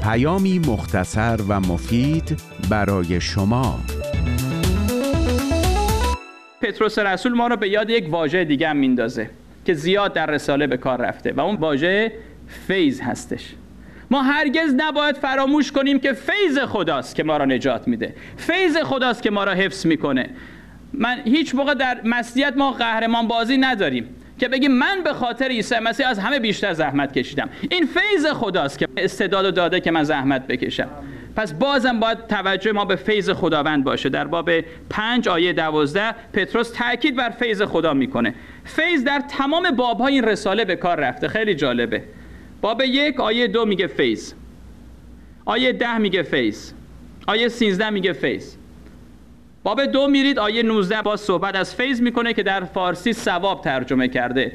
پیامی مختصر و مفید برای شما. پتروس رسول ما رو به یاد یک واژه دیگه هم میندازه که زیاد در رساله به کار رفته و اون واژه فیض هستش. ما هرگز نباید فراموش کنیم که فیض خداست که ما را نجات میده، فیض خداست که ما را حفظ میکنه. من هیچ موقع در مسیحیت ما قهرمان بازی نداریم که بگیم من به خاطر عیسی مسیح از همه بیشتر زحمت کشیدم. این فیض خداست که استعداد داده که من زحمت بکشم. پس بازم باید توجه ما به فیض خداوند باشه. در باب 5 آیه 12 پتروس تاکید بر فیض خدا میکنه. فیض در تمام باب‌های این رساله به کار رفته. خیلی جالبه. باب 1 آیه 2 میگه فیض، آیه 10 میگه فیض، آیه 13 میگه فیض. باب 2 میرید آیه 19 باز صحبت از فیض میکنه که در فارسی ثواب ترجمه کرده،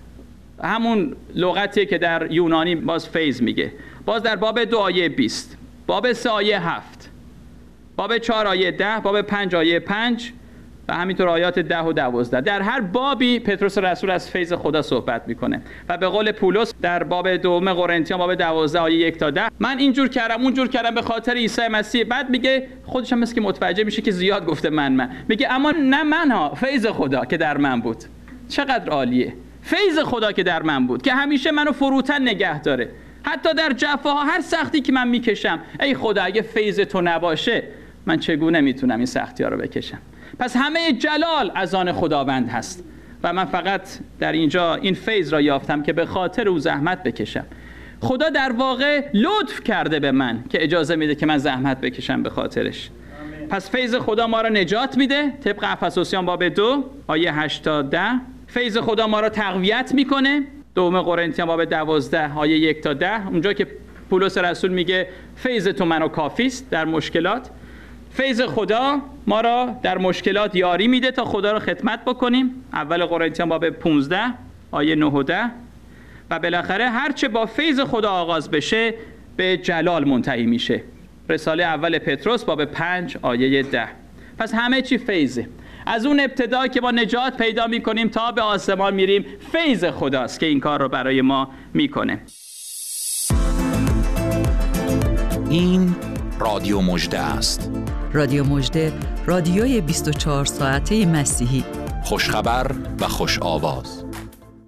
همون لغتیه که در یونانی باز فیض میگه. باز در باب 2 آیه 20، باب 3 آیه 7، باب 4 آیه 10، باب 5 آیه 5 و همینطور آیات 10 و 12. در هر بابی پتروس رسول از فیض خدا صحبت میکنه و به قول پولس در باب 2 قرنتیان باب 12 آیه 1 تا 10 من اینجور کردم اونجور کردم به خاطر عیسی مسیح. بعد میگه خودش هم مثل که متوجه میشه که زیاد گفته من میگه اما نه منها، فیض خدا که در من بود. چقدر عالیه، فیض خدا که در من بود که همیشه منو فروتن نگه داره. حتی در جفاها، هر سختی که من میکشم، ای خدا اگه فیض تو نباشه من چگونه میتونم این سختی ها رو بکشم؟ پس همه جلال از آن خداوند هست و من فقط در اینجا این فیض را یافتم که به خاطر او زحمت بکشم. خدا در واقع لطف کرده به من که اجازه میده که من زحمت بکشم به خاطرش. پس فیض خدا ما را نجات میده طبق افسوسیان باب 2 آیه 8 تا 10. فیض خدا ما را تقویت میکنه 2 قرنتیان باب 12 آیه 1 تا 10، اونجا که پولس رسول میگه فیض تو منو کافیست در مشکلات. فیض خدا ما را در مشکلات یاری میده تا خدا را خدمت بکنیم، اول قرنتیان باب 15 آیه 9 و 10. و بالاخره هرچه با فیض خدا آغاز بشه به جلال منتهی میشه. رساله اول پتروس باب 5 آیه 10. پس همه چی فیضه. از اون ابتدا که با نجات پیدا میکنیم تا به آسمان میریم، فیض خداست که این کار رو برای ما میکنه. این رادیو مژده است. رادیو مژده، رادیوی 24 ساعته مسیحی. خوشخبر و خوش آواز.